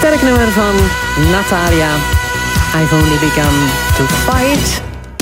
Sterk nummer van Natalia. I've only begun to fight.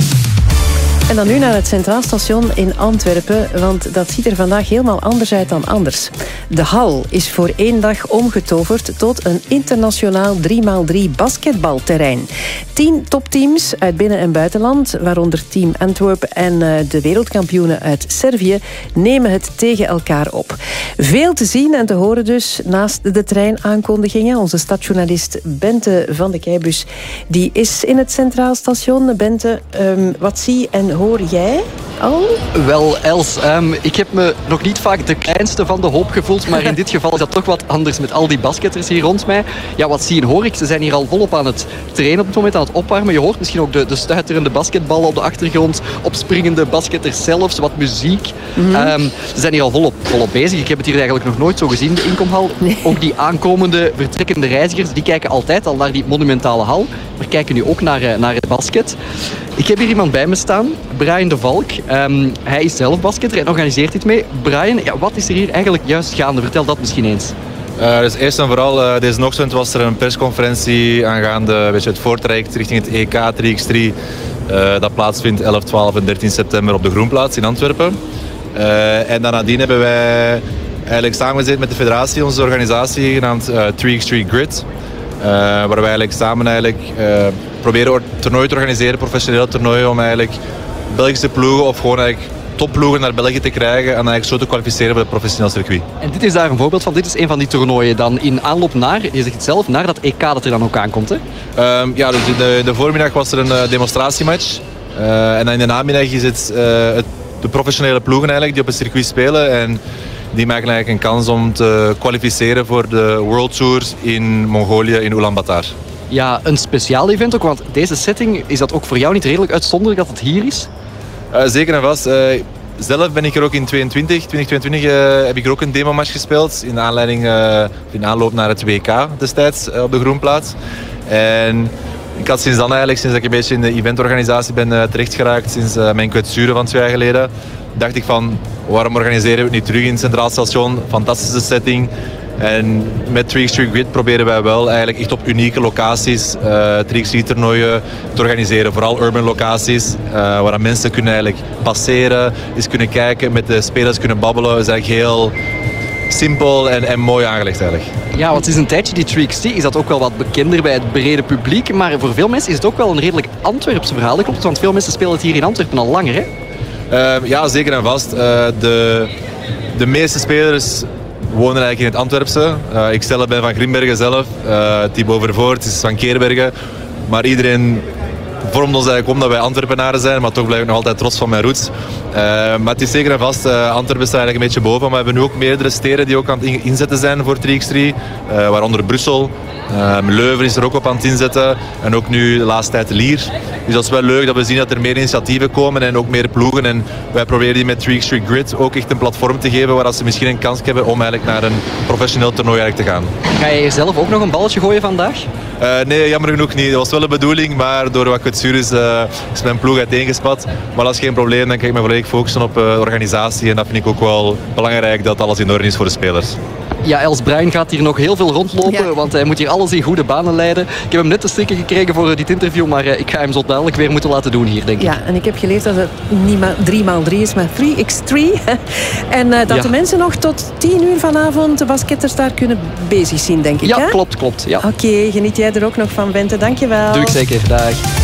En dan nu naar het Centraal Station in Antwerpen, want dat ziet er vandaag helemaal anders uit dan anders. De hal is voor 1 dag omgetoverd tot een internationaal 3x3 basketbalterrein. 10 topteams uit binnen- en buitenland, waaronder Team Antwerp en de wereldkampioenen uit Servië, nemen het tegen elkaar op. Veel te zien en te horen dus naast de treinaankondigingen. Onze stadjournalist Bente van de Keibus die is in het Centraal Station. Bente, wat zie en hoor jij al? Wel, Els, ik heb me nog niet vaak de kleinste van de hoop gevoeld, maar in dit geval is dat toch wat anders met al die basketters hier rond mij. Ja, wat zie en hoor ik? Ze zijn hier al volop aan het trainen op het moment, aan het opwarmen. Je hoort misschien ook de stuiterende basketballen op de achtergrond, opspringende basketters zelfs, wat muziek. Ze zijn hier al volop bezig. Ik heb het hier eigenlijk nog nooit zo gezien, de inkomhal. Nee. Ook die aankomende, vertrekkende reizigers, die kijken altijd al naar die monumentale hal, maar kijken nu ook naar het basket. Ik heb hier iemand bij me staan, Brian de Valk. Hij is zelf basketter en organiseert dit mee. Brian, ja, wat is er hier eigenlijk juist gaande? Vertel dat misschien eens. Dus eerst en vooral, deze ochtend was er een persconferentie aangaande het voortraject richting het EK 3x3. Dat plaatsvindt 11, 12 en 13 september op de Groenplaats in Antwerpen. En dan nadien hebben wij eigenlijk samengezeten met de federatie, onze organisatie genaamd 3x3 Grid. Waar wij eigenlijk samen proberen toernooien te organiseren, professionele toernooien, om eigenlijk Belgische ploegen of gewoon eigenlijk topploegen naar België te krijgen en eigenlijk zo te kwalificeren voor het professioneel circuit. En dit is daar een voorbeeld van. Dit is een van die toernooien dan in aanloop naar, je zegt het zelf, naar dat EK dat er dan ook aankomt, hè? Ja, dus in de voormiddag was er een demonstratiematch. En dan in de namiddag is het de professionele ploegen eigenlijk die op het circuit spelen. En die maken eigenlijk een kans om te kwalificeren voor de World Tours in Mongolië, in Ulaanbaatar. Ja, een speciaal event ook, want deze setting, is dat ook voor jou niet redelijk uitzonderlijk dat het hier is? Zeker en vast. Zelf ben ik er ook in 2022 heb ik er ook een demomatch gespeeld in aanloop naar het WK destijds op de Groenplaats. En ik had sinds dat ik een beetje in de eventorganisatie ben terechtgeraakt, sinds mijn kwetsuren van 2 jaar geleden, dacht ik van, waarom organiseren we het niet terug in het Centraal Station? Fantastische setting. En met 3x3 Grid proberen wij wel eigenlijk echt op unieke locaties 3x3-toernooien te organiseren. Vooral urban locaties, waar mensen kunnen eigenlijk passeren, eens kunnen kijken, met de spelers kunnen babbelen. Het is eigenlijk heel simpel en mooi aangelegd eigenlijk. Ja, want het is een tijdje, die 3x3 is dat ook wel wat bekender bij het brede publiek. Maar voor veel mensen is het ook wel een redelijk Antwerpse verhaal. Dat klopt, want veel mensen spelen het hier in Antwerpen al langer, hè? Ja, zeker en vast. De meeste spelers wonen eigenlijk in het Antwerpse. Ik zelf ben van Grimbergen zelf. Thibaut Vervoort is van Keerbergen. Maar iedereen vormt ons eigenlijk om dat wij Antwerpenaren zijn, maar toch blijf ik nog altijd trots van mijn roots. Maar het is zeker en vast, Antwerpen staat eigenlijk een beetje boven. Maar we hebben nu ook meerdere steden die ook aan het inzetten zijn voor 3x3. Waaronder Brussel. Leuven is er ook op aan het inzetten. En ook nu de laatste tijd Lier. Dus dat is wel leuk dat we zien dat er meer initiatieven komen en ook meer ploegen. En wij proberen die met 3x3 Grid ook echt een platform te geven waar ze misschien een kans hebben om eigenlijk naar een professioneel toernooi eigenlijk te gaan. Ga je zelf ook nog een balletje gooien vandaag? Nee, jammer genoeg niet. Dat was wel de bedoeling, maar door wat kwetsuur is mijn ploeg uiteengespat. Maar dat is geen probleem, dan kan ik me volledig focussen op organisatie. En dat vind ik ook wel belangrijk dat alles in orde is voor de spelers. Ja, Els Bruin gaat hier nog heel veel rondlopen, want hij moet hier alles in goede banen leiden. Ik heb hem net de strikken gekregen voor dit interview, maar ik ga hem zo dadelijk weer moeten laten doen hier, denk ik. Ja, en ik heb geleerd dat het niet maar 3x3 is, maar 3x3. En dat de mensen nog tot 10 uur vanavond de basketters daar kunnen bezig zien, denk ik. Ja, hè? klopt. Ja. Oké, geniet jij er ook nog van, Bente. Dank je wel. Doe ik zeker. Dag.